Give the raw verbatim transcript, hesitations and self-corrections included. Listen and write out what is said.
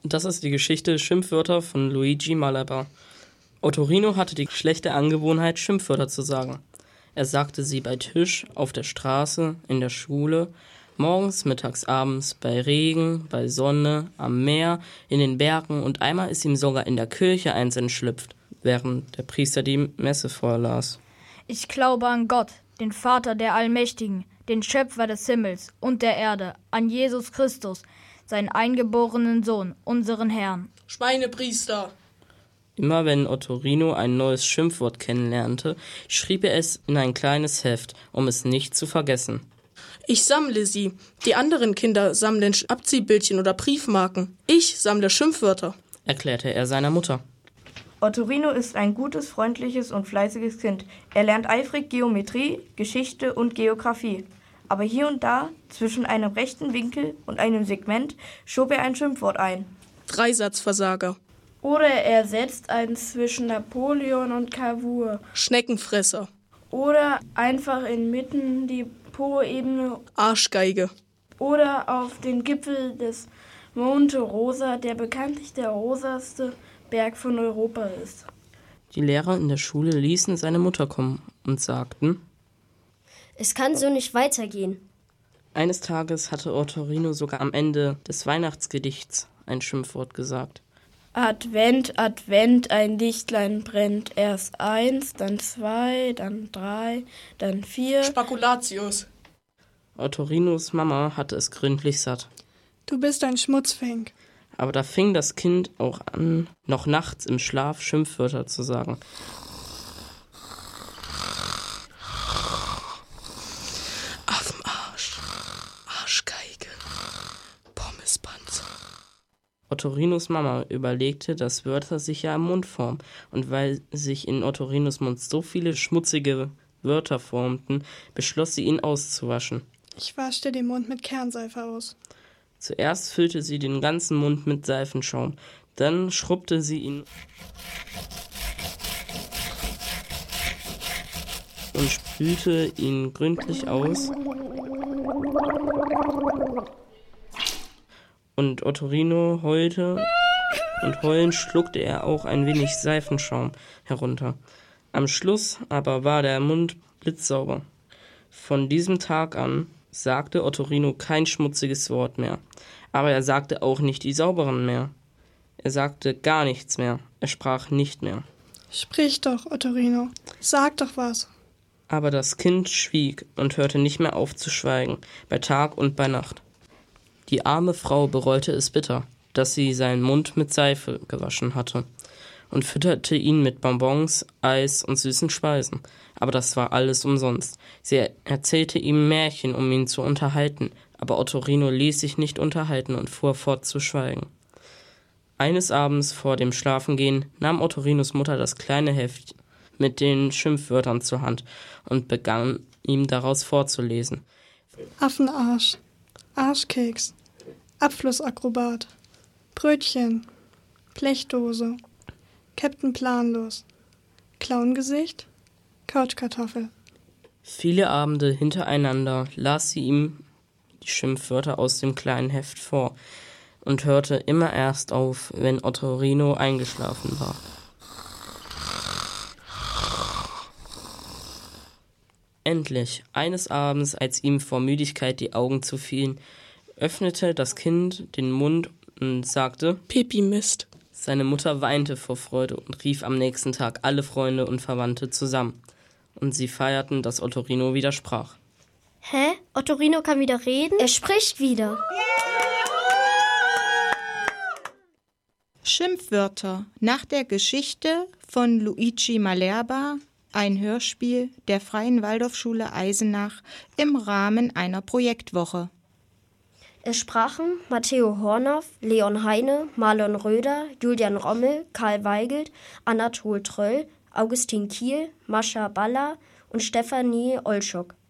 Das ist die Geschichte Schimpfwörter von Luigi Malabar. Ottorino hatte die schlechte Angewohnheit, Schimpfwörter zu sagen. Er sagte sie bei Tisch, auf der Straße, in der Schule, morgens, mittags, abends, bei Regen, bei Sonne, am Meer, in den Bergen und einmal ist ihm sogar in der Kirche eins entschlüpft, während der Priester die Messe vorlas. Ich glaube an Gott, den Vater der Allmächtigen, den Schöpfer des Himmels und der Erde, an Jesus Christus, seinen eingeborenen Sohn, unseren Herrn. Schweinepriester! Immer wenn Ottorino ein neues Schimpfwort kennenlernte, schrieb er es in ein kleines Heft, um es nicht zu vergessen. Ich sammle sie. Die anderen Kinder sammeln Abziehbildchen oder Briefmarken. Ich sammle Schimpfwörter, erklärte er seiner Mutter. Ottorino ist ein gutes, freundliches und fleißiges Kind. Er lernt eifrig Geometrie, Geschichte und Geographie. Aber hier und da, zwischen einem rechten Winkel und einem Segment, schob er ein Schimpfwort ein. Dreisatzversager. Oder er setzt eins zwischen Napoleon und Cavour. Schneckenfresser. Oder einfach inmitten die Po-Ebene. Arschgeige. Oder auf den Gipfel des Monte Rosa, der bekanntlich der rosaste Berg von Europa ist. Die Lehrer in der Schule ließen seine Mutter kommen und sagten: Es kann so nicht weitergehen. Eines Tages hatte Ottorino sogar am Ende des Weihnachtsgedichts ein Schimpfwort gesagt. Advent, Advent, ein Lichtlein brennt. Erst eins, dann zwei, dann drei, dann vier. Spekulatius. Ottorinos Mama hatte es gründlich satt. Du bist ein Schmutzfink. Aber da fing das Kind auch an, noch nachts im Schlaf Schimpfwörter zu sagen. Affenarsch, Arschgeige, Pommespanzer. Ottorinos Mama überlegte, dass Wörter sich ja im Mund formen. Und weil sich in Ottorinos Mund so viele schmutzige Wörter formten, beschloss sie, ihn auszuwaschen. Ich waschte den Mund mit Kernseife aus. Zuerst füllte sie den ganzen Mund mit Seifenschaum. Dann schrubbte sie ihn und spülte ihn gründlich aus. Und Ottorino heulte und heulend schluckte er auch ein wenig Seifenschaum herunter. Am Schluss aber war der Mund blitzsauber. Von diesem Tag an sagte Ottorino kein schmutziges Wort mehr. Aber er sagte auch nicht die sauberen mehr. Er sagte gar nichts mehr. Er sprach nicht mehr. Sprich doch, Ottorino. Sag doch was. Aber das Kind schwieg und hörte nicht mehr auf zu schweigen, bei Tag und bei Nacht. Die arme Frau bereute es bitter, dass sie seinen Mund mit Seife gewaschen hatte und fütterte ihn mit Bonbons, Eis und süßen Speisen. Aber das war alles umsonst. Sie erzählte ihm Märchen, um ihn zu unterhalten, aber Ottorino ließ sich nicht unterhalten und fuhr fort zu schweigen. Eines Abends vor dem Schlafengehen nahm Ottorinos Mutter das kleine Heft mit den Schimpfwörtern zur Hand und begann, ihm daraus vorzulesen. Affenarsch, Arschkeks, Abflussakrobat, Brötchen, Blechdose, Captain Planlos, Clowngesicht, Couchkartoffel. Viele Abende hintereinander las sie ihm die Schimpfwörter aus dem kleinen Heft vor und hörte immer erst auf, wenn Ottorino eingeschlafen war. Endlich, eines Abends, als ihm vor Müdigkeit die Augen zufielen, öffnete das Kind den Mund und sagte: Pipi Mist. Seine Mutter weinte vor Freude und rief am nächsten Tag alle Freunde und Verwandte zusammen. Und sie feierten, dass Ottorino wieder sprach. Hä? Ottorino kann wieder reden? Er spricht wieder. Schimpfwörter nach der Geschichte von Luigi Malabar, ein Hörspiel der Freien Waldorfschule Eisenach im Rahmen einer Projektwoche. Es sprachen Matteo Hornoff, Leon Heine, Marlon Röder, Julian Rommel, Karl Weigelt, Anatol Tröll, Augustin Kiel, Mascha Baller und Stefanie Olschok.